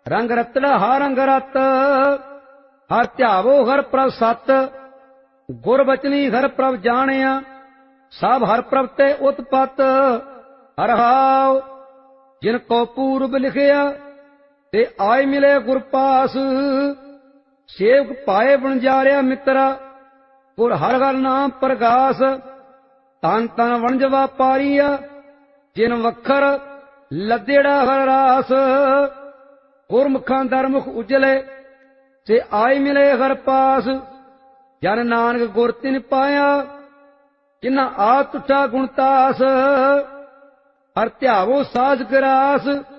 रंग रतड़ा हर रंग रत, हर ध्यावो हर प्रभ सत। गुर बचनी हर प्रभ जानिया, सब हर प्रभ ते उत्पत। हर हाव जिनको पूर्व लिखिया, ते आए मिले गुर पास। सेवक पाए बनजारिया मित्रा, गुर हर हर नाम प्रगास। तन तन वणज वापारिया, जिन वखर लदेड़ा हर रास। गुरमुखां दरमुख उजले, ते आए मिले हर पास। जन नानक गुर तिन पाया, जिन्ना आ तुठा गुणतास। हर ध्यावो साज गिरास,